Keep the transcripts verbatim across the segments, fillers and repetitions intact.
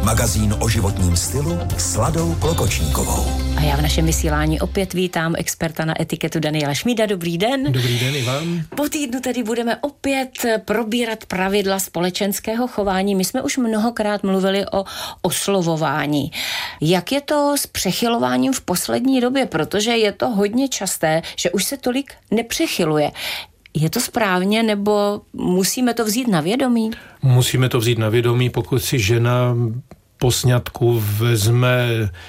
Magazín o životním stylu s Ladou Klokočníkovou. A já v našem vysílání opět vítám experta na etiketu Daniela Šmída. Dobrý den. Dobrý den i vám. Po týdnu tedy budeme opět probírat pravidla společenského chování. My jsme už mnohokrát mluvili o oslovování. Jak je to s přechylováním v poslední době? Protože je to hodně časté, že už se tolik nepřechyluje. Je to správně, nebo musíme to vzít na vědomí? Musíme to vzít na vědomí, pokud si žena po sňatku vezme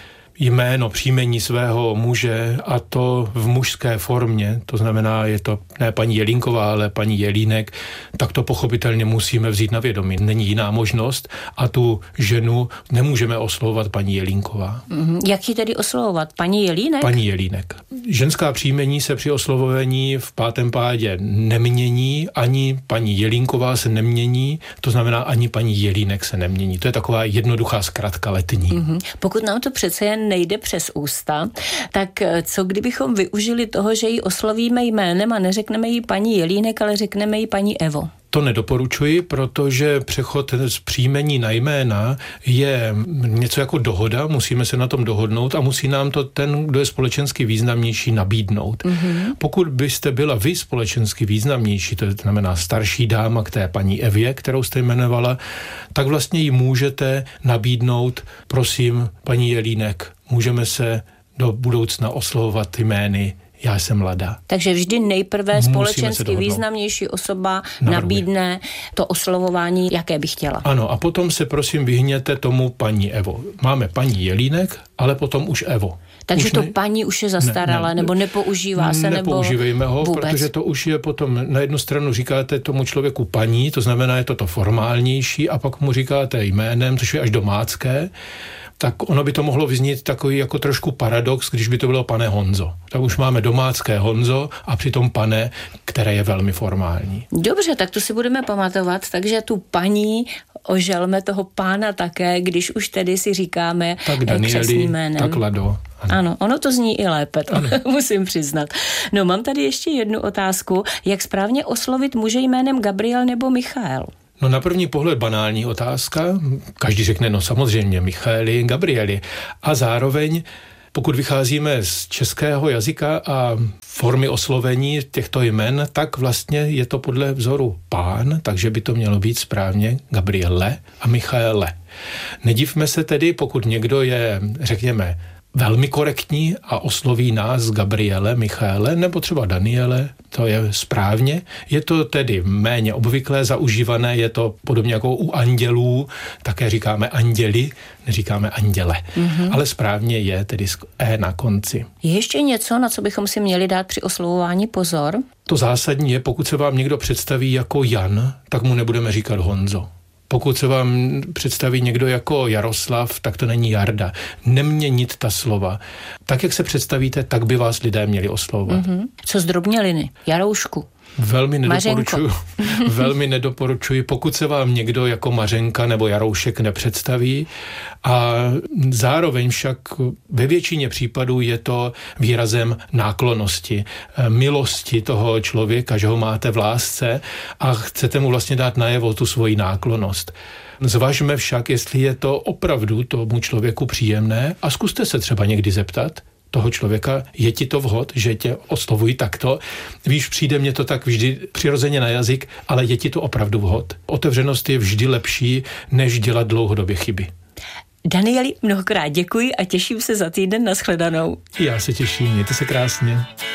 jméno, příjmení svého muže, a to v mužské formě, to znamená, je to ne paní Jelínková, ale paní Jelínek, tak to pochopitelně musíme vzít na vědomí. Není jiná možnost a tu ženu nemůžeme oslovovat paní Jelínková. Mm, jak ji tedy oslovovat? Paní Jelínek? Paní Jelínek. Ženská příjmení se při oslovování v pátém pádě nemění, ani paní Jelínková se nemění, to znamená, ani paní Jelínek se nemění. To je taková jednoduchá zkratka letní. Mm-hmm. Pokud nám to přece jen nejde přes ústa, tak co kdybychom využili toho, že ji oslovíme jménem a neřekneme jí paní Jelínek, ale řekneme jí paní Evo? To nedoporučuji, protože přechod z příjmení na jména je něco jako dohoda, musíme se na tom dohodnout a musí nám to ten, kdo je společensky významnější, nabídnout. Mm-hmm. Pokud byste byla vy společensky významnější, to znamená starší dáma k té paní Evě, kterou jste jmenovala, tak vlastně jí můžete nabídnout, prosím, paní Jelínek, můžeme se do budoucna oslovovat jmény, já jsem Lada. Takže vždy nejprve společensky významnější osoba Navrhuji. nabídne to oslovování, jaké by chtěla. Ano, a potom se prosím vyhněte tomu paní Evo. Máme paní Jelínek, ale potom už Evo. Takže už to ne... paní už je zastaralé, ne, ne, nebo nepoužívá se, nebo nepoužívejme ho, vůbec. Protože to už je potom, na jednu stranu říkáte tomu člověku paní, to znamená, je to to formálnější, a pak mu říkáte jménem, což je až domácké, tak ono by to mohlo vyznít takový jako trošku paradox, když by to bylo pane Honzo. Tak už máme domácké Honzo a přitom pane, které je velmi formální. Dobře, tak to si budeme pamatovat, takže tu paní oželme toho pána také, když už tedy si říkáme tak Danieli, tak Lado. Ano. ano, ono to zní i lépe, to musím přiznat. No, mám tady ještě jednu otázku. Jak správně oslovit muže jménem Gabriel nebo Michael? No, na první pohled banální otázka. Každý řekne, no samozřejmě, Michaeli, Gabrieli. A zároveň, pokud vycházíme z českého jazyka a formy oslovení těchto jmen, tak vlastně je to podle vzoru pán, takže by to mělo být správně Gabriele a Michaele. Nedivme se tedy, pokud někdo je, řekněme, velmi korektní a osloví nás Gabriele, Michaele nebo třeba Daniele, to je správně. Je to tedy méně obvyklé, zaužívané, je to podobně jako u andělů, také říkáme anděli, neříkáme anděle. Mm-hmm. Ale správně je tedy E na konci. Je ještě něco, na co bychom si měli dát při oslovování pozor? To zásadní je, pokud se vám někdo představí jako Jan, tak mu nebudeme říkat Honzo. Pokud se vám představí někdo jako Jaroslav, tak to není Jarda. Neměnit ta slova. Tak, jak se představíte, tak by vás lidé měli oslovovat. Mm-hmm. Co zdrobněliny? Jaroušku? Velmi nedoporučuji. velmi nedoporučuji, pokud se vám někdo jako Mařenka nebo Jaroušek nepředstaví. A zároveň však ve většině případů je to výrazem náklonnosti, milosti toho člověka, že ho máte v lásce a chcete mu vlastně dát najevo tu svoji náklonnost. Zvažme však, jestli je to opravdu tomu člověku příjemné, a zkuste se třeba někdy zeptat toho člověka, je ti to vhod, že tě oslovují takto. Víš, přijde mě to tak vždy přirozeně na jazyk, ale je ti to opravdu vhod. Otevřenost je vždy lepší, než dělat dlouhodobě chyby. Danieli, mnohokrát děkuji a těším se za týden, nashledanou. Já se těším, mějte se krásně.